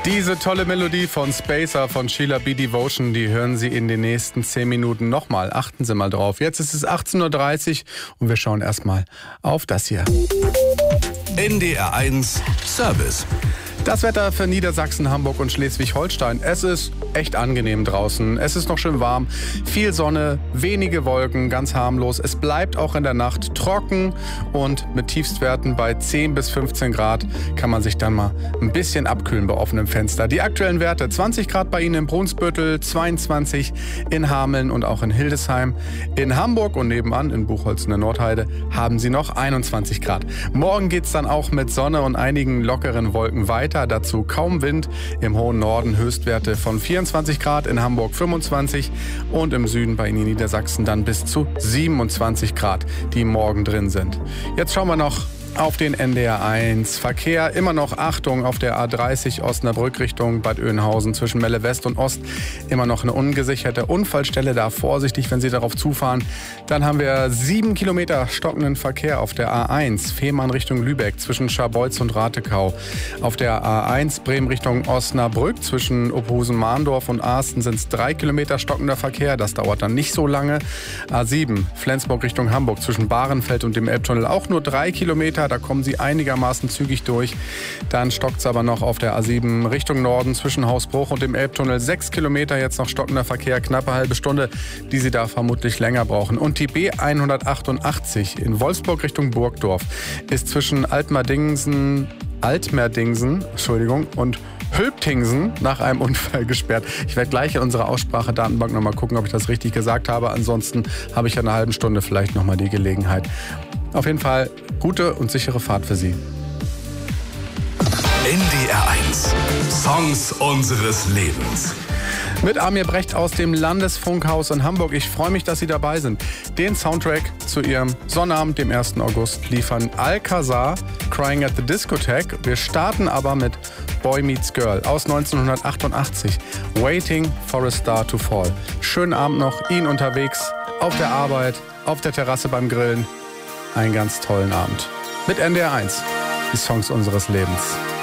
Diese tolle Melodie von Spacer von Sheila B. Devotion, die hören Sie in den nächsten 10 Minuten nochmal. Achten Sie mal drauf. Jetzt ist es 18.30 Uhr und wir schauen erstmal auf das hier. NDR1 Service. Das Wetter für Niedersachsen, Hamburg und Schleswig-Holstein. Es ist echt angenehm draußen. Es ist noch schön warm, viel Sonne, wenige Wolken, ganz harmlos. Es bleibt auch in der Nacht trocken und mit Tiefstwerten bei 10 bis 15 Grad kann man sich dann mal ein bisschen abkühlen bei offenem Fenster. Die aktuellen Werte: 20 Grad bei Ihnen in Brunsbüttel, 22 in Hameln und auch in Hildesheim. In Hamburg und nebenan in Buchholz in der Nordheide haben Sie noch 21 Grad. Morgen geht's dann auch mit Sonne und einigen lockeren Wolken weiter. Dazu kaum Wind, im hohen Norden Höchstwerte von 24 Grad, in Hamburg 25 und im Süden bei Ihnen in Niedersachsen dann bis zu 27 Grad, die morgen drin sind. Jetzt schauen wir noch auf den NDR1 Verkehr. Immer noch Achtung auf der A30 Osnabrück Richtung Bad Oeynhausen zwischen Melle West und Ost. Immer noch eine ungesicherte Unfallstelle. Da vorsichtig, wenn Sie darauf zufahren. Dann haben wir 7 Kilometer stockenden Verkehr auf der A1 Fehmarn Richtung Lübeck zwischen Scharbeutz und Ratekau. Auf der A1 Bremen Richtung Osnabrück zwischen Oberhausen-Mahndorf und Arsten sind es 3 Kilometer stockender Verkehr. Das dauert dann nicht so lange. A7 Flensburg Richtung Hamburg zwischen Bahrenfeld und dem Elbtunnel auch nur 3 Kilometer. Da kommen Sie einigermaßen zügig durch. Dann stockt es aber noch auf der A7 Richtung Norden zwischen Hausbruch und dem Elbtunnel. 6 Kilometer jetzt noch stockender Verkehr, knappe halbe Stunde, die Sie da vermutlich länger brauchen. Und die B188 in Wolfsburg Richtung Burgdorf ist zwischen Altmerdingsen und Hülptingsen nach einem Unfall gesperrt. Ich werde gleich in unserer Aussprachedatenbank nochmal gucken, ob ich das richtig gesagt habe. Ansonsten habe ich ja eine halbe Stunde vielleicht nochmal die Gelegenheit. Auf jeden Fall gute und sichere Fahrt für Sie. NDR1 Songs unseres Lebens. Mit Amir Brecht aus dem Landesfunkhaus in Hamburg. Ich freue mich, dass Sie dabei sind. Den Soundtrack zu Ihrem Sonnabend, dem 1. August, liefern Alcazar, Crying at the Discotheque. Wir starten aber mit Boy Meets Girl aus 1988. Waiting for a Star to Fall. Schönen Abend noch, Ihnen unterwegs, auf der Arbeit, auf der Terrasse beim Grillen. Einen ganz tollen Abend. Mit NDR1, die Songs unseres Lebens.